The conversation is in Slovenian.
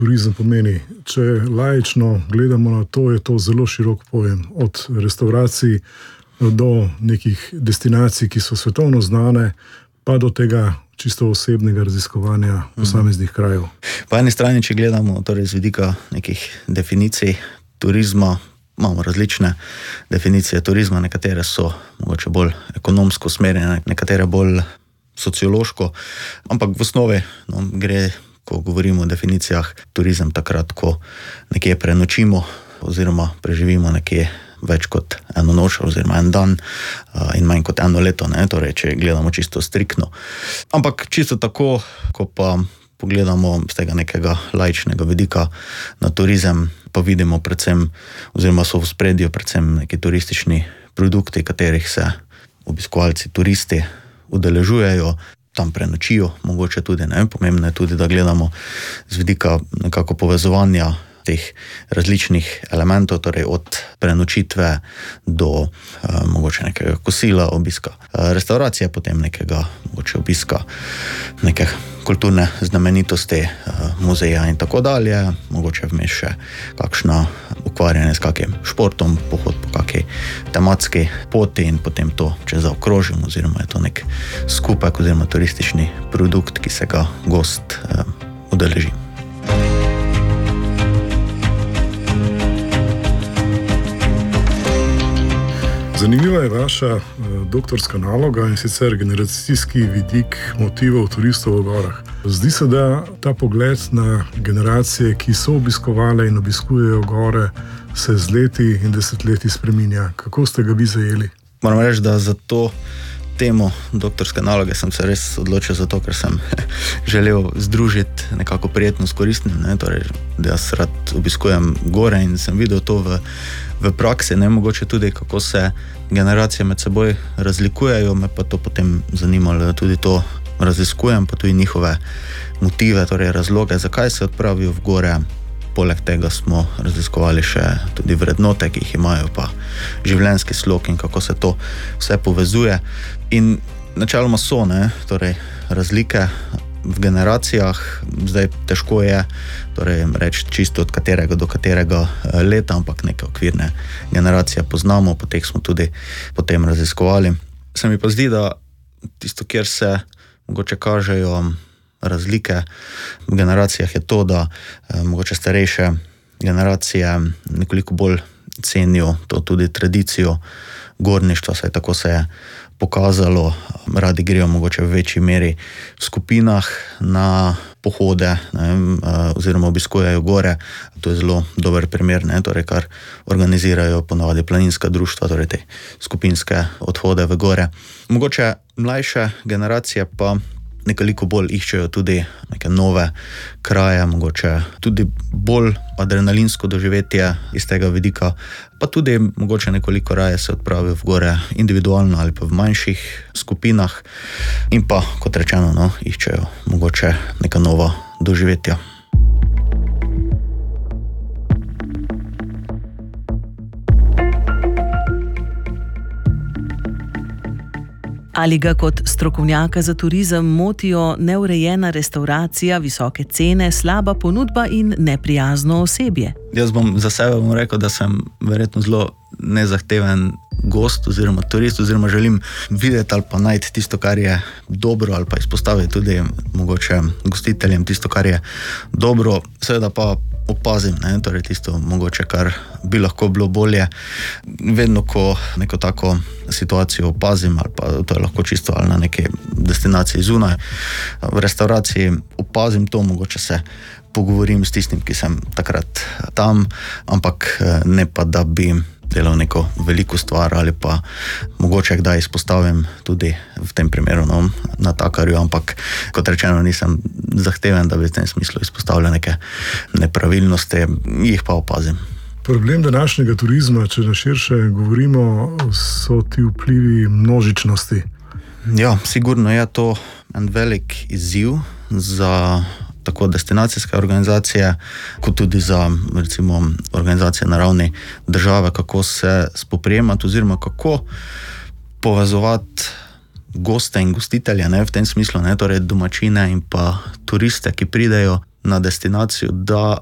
turizem pomeni? Če laično gledamo na to, je to zelo širok pojem. Od restavracij do nekih destinacij, ki so svetovno znane, pa do tega čisto osebnega raziskovanja posameznih krajev. Po eni strani, če gledamo torej z vidika nekih definicij turizma, imamo različne definicije turizma, nekatere so mogoče bolj ekonomsko usmerjene, nekatere bolj sociološko, ampak v osnovi gre, ko govorimo o definicijah, turizem takrat, ko nekje prenočimo oziroma preživimo nekje več kot eno noč oziroma en dan in manj kot eno leto, torej če gledamo čisto striktno. Ampak čisto tako, ko pa pogledamo z tega nekega laičnega vidika na turizem, pa vidimo predvsem, oziroma so v ospredju predvsem neki turistični produkti, katerih se obiskovalci, turisti udeležujejo, tam prenočijo, mogoče tudi, pomembno je tudi, da gledamo z vidika nekako povezovanja teh različnih elementov, torej od prenočitve do mogoče nekega kosila, obiska restauracije, potem nekega mogoče obiska neke kulturne znamenitosti, muzeja in tako dalje, mogoče vmes še kakšna ukvarjanje s kakim športom, pohod po kaki tematski poti in potem to, če zaokrožimo, oziroma je to nek skupek oziroma turistični produkt, ki se ga gost udeleži. Zanimiva je vaša doktorska naloga in sicer generacijski vidik motivov turistov v gorah. Zdi se, da ta pogled na generacije, ki so obiskovale in obiskujejo gore, se z leti in desetletji spreminja. Kako ste ga vi zajeli? Moram reči, da za to temo doktorske naloge sem se res odločil zato, ker sem želel združiti nekako prijetno s koristnim, torej, da jaz rad obiskujem gore in sem videl to v praksi, mogoče tudi, kako se generacije med seboj razlikujejo, me pa to potem zanimalo, da tudi to raziskujem, pa tudi njihove motive, torej razloge, zakaj se odpravijo v gore. Poleg tega smo raziskovali še tudi vrednote, ki jih imajo, pa življenjski slog in kako se to vse povezuje. In načeloma so, torej razlike v generacijah, zdaj težko je torej reči čisto od katerega do katerega leta, ampak neke okvirne generacije poznamo, po teh smo tudi potem raziskovali. Se mi pa zdi, da tisto, kjer se mogoče kažejo razlike v generacijah, je to, da mogoče starejše generacije nekoliko bolj cenijo to tudi tradicijo gorništva, saj tako se je pokazalo, radi grejo mogoče v večji meri v skupinah na pohode, oziroma obiskujejo gore. To je zelo dober primer, torej kar organizirajo ponavadi planinska društva, torej te skupinske odhode v gore. Mogoče mlajše generacije pa nekoliko bolj iščejo tudi neke nove kraje, mogoče tudi bolj adrenalinsko doživetje iz tega vidika, pa tudi mogoče nekoliko raje se odpravijo v gore individualno ali pa v manjših skupinah in pa, kot rečeno, iščejo mogoče neka nova doživetja. Ali ga kot strokovnjaka za turizem motijo neurejena restauracija, visoke cene, slaba ponudba in neprijazno osebje? Jaz bom za sebe rekel, da sem verjetno zelo nezahteven gost oziroma turist, oziroma želim videti ali pa najti tisto, kar je dobro, ali pa izpostaviti tudi mogoče gostiteljem tisto, kar je dobro, seveda pa opazim, torej tisto mogoče, kar bi lahko bilo bolje. Vedno, ko neko tako situacijo opazim, ali pa to je lahko čisto ali na neki destinaciji zunaj, v restauraciji opazim to, mogoče se pogovorim s tistim, ki sem takrat tam, ampak ne pa, da bi delal neko veliko stvar ali pa mogoče kdaj izpostavim tudi v tem primeru natakarju, ampak kot rečeno nisem zahteven, da bi v tem smislu izpostavljal neke nepravilnosti, jih pa opazim. Problem današnjega turizma, če na širše govorimo, so ti vplivi množičnosti. Ja, sigurno je to en velik izziv za tako destinacijske organizacije, kot tudi za recimo organizacije na ravni države, kako se spoprijemati oziroma kako povezovati goste in gostitelje, v tem smislu, torej domačine in pa turiste, ki pridejo na destinacijo, da